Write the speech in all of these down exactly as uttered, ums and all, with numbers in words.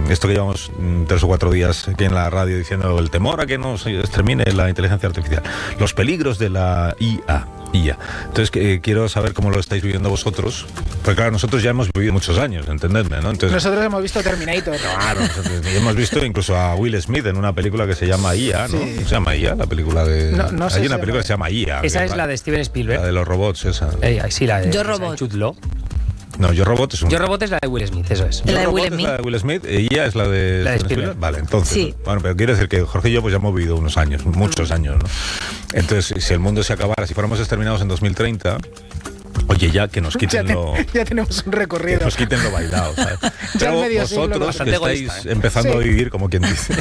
esto que llevamos mm, tres o cuatro días aquí en la radio diciendo el temor a que nos extermine la inteligencia artificial, los peligros de la I A. I A. Entonces eh, quiero saber cómo lo estáis viviendo vosotros, porque claro, nosotros ya hemos vivido muchos años, entendedme, ¿no? Entonces, nosotros hemos visto Terminator. Claro, nosotros hemos visto incluso a Will Smith en una película que se llama I A, ¿no? Sí. ¿Se llama I A la película de...? No, no sé. Hay una película que se llama I A. Esa es la, la de Steven Spielberg. La de los robots, esa. Eh, sí, la de Yo Robot. Jude Law. No, Yo Robot es un... Yo Robot es la de Will Smith, eso es. ¿La de Yo Will Robot Smith? es la de Will Smith y I A es la de... La de Spielberg. Vale, entonces... Sí. Bueno, pero quiere decir que Jorge y yo pues ya hemos vivido unos años, muchos años, ¿no? Entonces, si el mundo se acabara, si fuéramos exterminados en dos mil treinta... Oye, ya que nos quiten ya, te, lo... ya tenemos un recorrido. Que nos quiten lo bailado, ¿sabes? Ya Pero medio vosotros siglo, que estáis egoísta, ¿eh? empezando Sí. a vivir, como quien dice,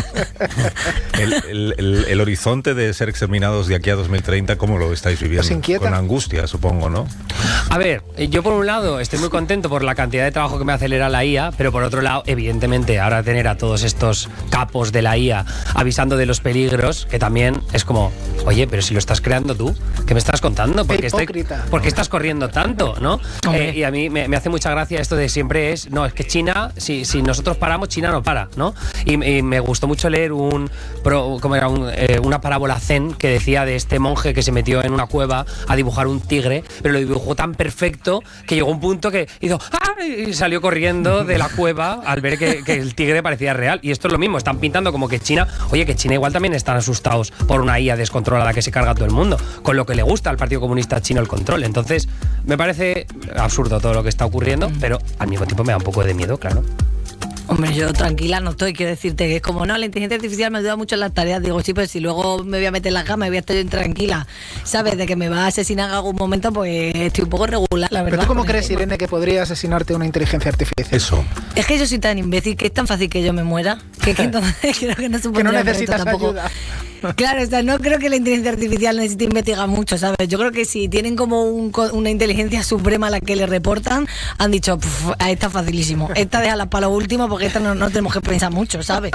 el, el, el, el horizonte de ser exterminados de aquí a dos mil treinta, ¿cómo lo estáis viviendo? ¿Os inquieta? Con angustia, supongo, ¿no? A ver, yo por un lado estoy muy contento por la cantidad de trabajo que me acelera la I A, pero por otro lado, evidentemente, ahora tener a todos estos capos de la I A avisando de los peligros, que también es como, oye, pero si lo estás creando tú, ¿qué me estás contando? ¿Por qué, estoy, ¿por qué estás corriendo tanto, no? Eh, y a mí me, me hace mucha gracia esto de siempre es, no, es que China, si, si nosotros paramos, China no para, ¿no? Y, y me gustó mucho leer un, pro, como era un, eh, una parábola zen que decía de este monje que se metió en una cueva a dibujar un tigre, pero lo dibujó tan perfecto que llegó un punto que hizo ¡ah! Y salió corriendo de la cueva al ver que, que el tigre parecía real. Y esto es lo mismo, están pintando como que China, oye, que China igual también están asustados por una I A descontrolada que se carga a todo el mundo, con lo que le gusta al Partido Comunista Chino el control. Entonces, me parece absurdo todo lo que está ocurriendo, pero al mismo tiempo me da un poco de miedo, claro. Hombre, yo tranquila no estoy, quiero decirte que es como, no, la inteligencia artificial me ayuda mucho en las tareas. Digo, sí, pero si luego me voy a meter en la cama y voy a estar yo tranquila, ¿sabes? De que me va a asesinar en algún momento, pues estoy un poco regular, la verdad. ¿Pero tú cómo crees, Irene, que podría asesinarte una inteligencia artificial? Eso. Es que yo soy tan imbécil que es tan fácil que yo me muera, que, que entonces creo que no supondría Que no un reto necesitas tampoco. ayuda. Claro, o sea, no creo que la inteligencia artificial necesite investigar mucho, ¿sabes? Yo creo que si tienen como un, una inteligencia suprema a la que le reportan, han dicho, a esta facilísimo, esta déjala para lo último porque esta no, no tenemos que pensar mucho, ¿sabes?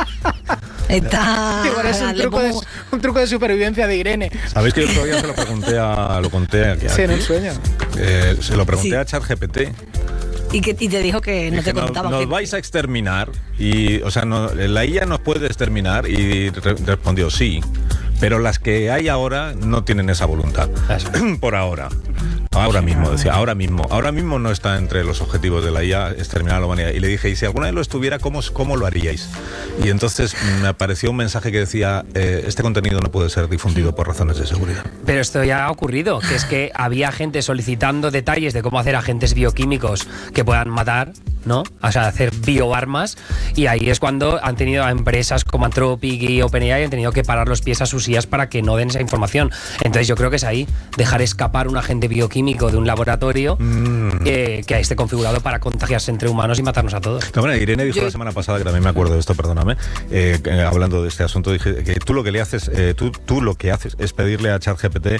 Esta... Igual es un truco, pongo... de, un truco de supervivencia de Irene. ¿Sabéis que yo todavía se lo pregunté a... lo conté aquí? Sí, en un sueño. Eh, se lo pregunté sí. a ChatGPT. Y, que, y te dijo que no Dije, te contaba. Nos, que... nos vais a exterminar y, o sea, no, la I A nos puede exterminar y re respondió sí, pero las que hay ahora no tienen esa voluntad. Por ahora. Ahora mismo, decía, ahora mismo. Ahora mismo no está entre los objetivos de la I A exterminar a la humanidad. Y le dije, y si alguna vez lo estuviera, ¿cómo, cómo lo haríais? Y entonces me apareció un mensaje que decía, eh, este contenido no puede ser difundido por razones de seguridad. Pero esto ya ha ocurrido, que es que había gente solicitando detalles de cómo hacer agentes bioquímicos que puedan matar, ¿no? O sea, hacer bioarmas, y ahí es cuando han tenido a empresas como Anthropic y OpenAI han tenido que parar los pies a sus I As para que no den esa información. Entonces yo creo que es ahí, dejar escapar un agente bioquímico de un laboratorio mm. eh, que esté configurado para contagiarse entre humanos y matarnos a todos. No, bueno, Irene dijo yo... la semana pasada, que también me acuerdo de esto, perdóname, eh, que, hablando de este asunto, dije que tú lo que le haces, eh, tú, tú lo que haces es pedirle a ChatGPT,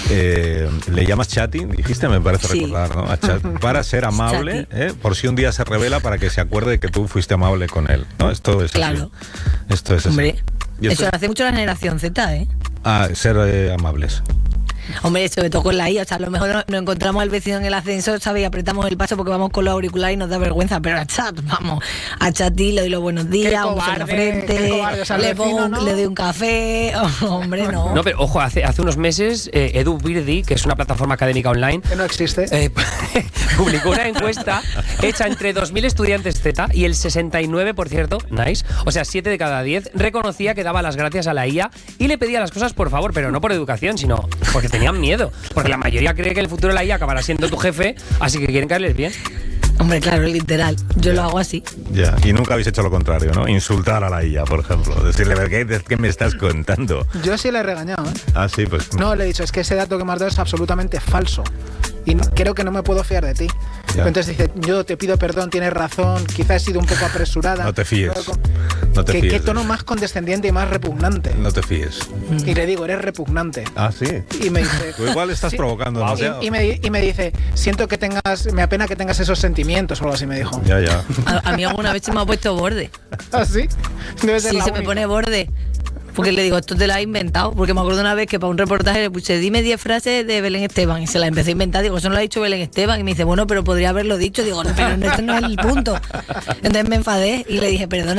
eh, le llamas chatting, dijiste, me parece sí. recordar, ¿no? A chat, para ser amable, eh, por si un día se revela, para que se acuerde que tú fuiste amable con él, ¿no? Esto es claro. así. Esto es Hombre, así. eso lo hace mucho la generación Z, ¿eh? Ah, ser eh, amables. Hombre, sobre todo con la I A, o sea, a lo mejor nos, nos encontramos al vecino en el ascensor, ¿sabes? Y apretamos el paso porque vamos con los auriculares y nos da vergüenza, pero a chat, vamos, a chat y le doy los buenos días, un beso en la frente, cobarde, o sea, le, pongo, ¿no? le doy un café, oh, hombre, no. No, pero ojo, hace, hace unos meses eh, EduBirdie, que es una plataforma académica online, que no existe, eh, publicó una encuesta hecha entre dos mil estudiantes Z y el sesenta y nueve por ciento, nice, o sea, siete de cada diez, reconocía que daba las gracias a la I A y le pedía las cosas por favor, pero no por educación, sino porque tenían miedo. Porque la mayoría cree que en el futuro la I A acabará siendo tu jefe, así que quieren caerles bien. Hombre, claro, literal. Yo ya. lo hago así. Ya, y nunca habéis hecho lo contrario, ¿no? Insultar a la I A, por ejemplo. Decirle, ¿qué, qué me estás contando? Yo sí le he regañado, ¿eh? Ah, sí, pues... No, le he dicho, es que ese dato que me has dado es absolutamente falso. Y creo que no me puedo fiar de ti. Entonces dice, yo te pido perdón, tienes razón, quizás he sido un poco apresurada. No te fíes. No te ¿Qué, fíes. ¿Qué tono más condescendiente y más repugnante? No te fíes. Y le digo, eres repugnante. Ah, sí. Y me dice... Tú igual estás sí, provocando demasiado. Y, y, me, y me dice, siento que tengas, me apena que tengas esos sentimientos o algo así, me dijo. Ya, ya. A, a mí alguna vez se me ha puesto borde. ¿Ah, sí? Debe ser sí, la se única. me pone borde. Porque le digo, esto te lo has inventado. Porque me acuerdo una vez que para un reportaje le puse, dime diez frases de Belén Esteban. Y se la empecé a inventar. Digo, eso no lo ha dicho Belén Esteban. Y me dice, bueno, pero podría haberlo dicho. Digo, no, pero este no es el punto. Entonces me enfadé y le dije, perdona.